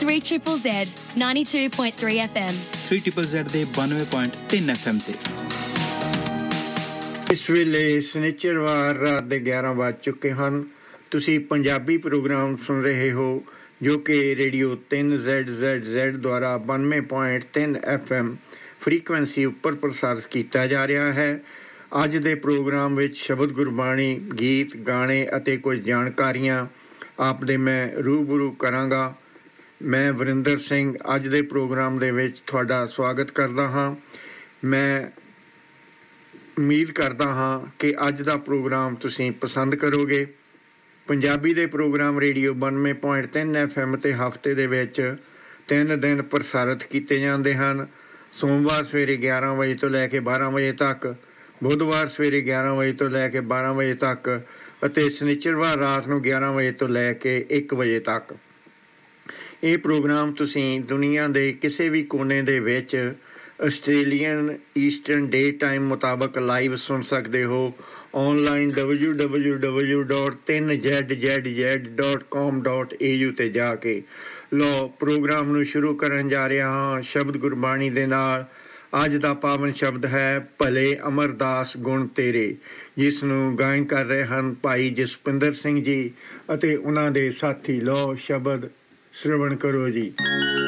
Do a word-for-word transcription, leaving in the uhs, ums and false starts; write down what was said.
three Z Z ninety-two point three F M three Z Z ਦੇ ninety point three F M ਤੇ ਇਸ ਵੇਲੇ ਸ਼ਨੀਚਰਵਾਰ ਰਾਤ ਦੇ ਗਿਆਰਾਂ ਵੱਜ ਚੁੱਕੇ ਹਨ। ਤੁਸੀਂ ਪੰਜਾਬੀ ਪ੍ਰੋਗਰਾਮ ਸੁਣ ਰਹੇ ਹੋ ਜੋ ਕਿ ਰੇਡੀਓ ਤਿੰਨ ਜ਼ੈਡ ਜ਼ੈਡ ਜ਼ੈਡ ਦੁਆਰਾ ninety point three F M frequency ਉੱਪਰ ਪ੍ਰਸਾਰਿਤ ਕੀਤਾ ਜਾ ਰਿਹਾ ਹੈ। ਅੱਜ ਦੇ ਪ੍ਰੋਗਰਾਮ ਵਿੱਚ ਸ਼ਬਦ ਗੁਰਬਾਣੀ, ਗੀਤ, ਗਾਣੇ ਅਤੇ ਕੁਝ ਜਾਣਕਾਰੀਆਂ ਆਪ ਦੇ ਮੈਂ ਰੂਬਰੂ ਕਰਾਂਗਾ। ਮੈਂ ਵਰਿੰਦਰ ਸਿੰਘ ਅੱਜ ਦੇ ਪ੍ਰੋਗਰਾਮ ਦੇ ਵਿੱਚ ਤੁਹਾਡਾ ਸਵਾਗਤ ਕਰਦਾ ਹਾਂ। ਮੈਂ ਉਮੀਦ ਕਰਦਾ ਹਾਂ ਕਿ ਅੱਜ ਦਾ ਪ੍ਰੋਗਰਾਮ ਤੁਸੀਂ ਪਸੰਦ ਕਰੋਗੇ। ਪੰਜਾਬੀ ਦੇ programme radio ninety point three F M 'ਤੇ ਹਫ਼ਤੇ ਦੇ ਵਿੱਚ ਤਿੰਨ ਦਿਨ ਪ੍ਰਸਾਰਿਤ ਕੀਤੇ ਜਾਂਦੇ ਹਨ। ਸੋਮਵਾਰ ਸਵੇਰੇ ਗਿਆਰਾਂ ਵਜੇ ਤੋਂ ਲੈ ਕੇ ਬਾਰਾਂ ਵਜੇ ਤੱਕ, ਬੁੱਧਵਾਰ ਸਵੇਰੇ ਗਿਆਰਾਂ ਵਜੇ ਤੋਂ ਲੈ ਕੇ ਬਾਰਾਂ ਵਜੇ ਤੱਕ ਅਤੇ ਸ਼ਨੀਚਰਵਾਰ ਰਾਤ ਨੂੰ ਗਿਆਰਾਂ ਵਜੇ ਤੋਂ ਲੈ ਕੇ ਇੱਕ ਵਜੇ ਤੱਕ। ਇਹ ਪ੍ਰੋਗਰਾਮ ਤੁਸੀਂ ਦੁਨੀਆ ਦੇ ਕਿਸੇ ਵੀ ਕੋਨੇ ਦੇ ਵਿੱਚ ਆਸਟ੍ਰੇਲੀਅਨ ਈਸਟਰਨ ਡੇ ਟਾਈਮ ਮੁਤਾਬਕ ਲਾਈਵ ਸੁਣ ਸਕਦੇ ਹੋ। Online W W W dot ਤਿੰਨ ਜ਼ੈਡ ਜ਼ੈਡ ਜ਼ੈਡ ਡੋਟ ਕਾਮ ਡੋਟ ਏ ਯੂ 'ਤੇ ਜਾ ਕੇ। ਲਓ, ਪ੍ਰੋਗਰਾਮ ਨੂੰ ਸ਼ੁਰੂ ਕਰਨ ਜਾ ਰਿਹਾ ਹਾਂ ਸ਼ਬਦ ਗੁਰਬਾਣੀ ਦੇ ਨਾਲ। ਅੱਜ ਦਾ ਪਾਵਨ ਸ਼ਬਦ ਹੈ ਭਲੇ ਅਮਰਦਾਸ ਗੁਣ ਤੇਰੇ, ਜਿਸ ਨੂੰ ਗਾਇਨ ਕਰ ਰਹੇ ਹਨ ਭਾਈ ਜਸਪਿੰਦਰ ਸਿੰਘ ਜੀ ਅਤੇ ਉਹਨਾਂ ਦੇ ਸਾਥੀ। ਲਓ, ਸ਼ਬਦ ਸ਼੍ਰਵਣ ਕਰੋ ਜੀ।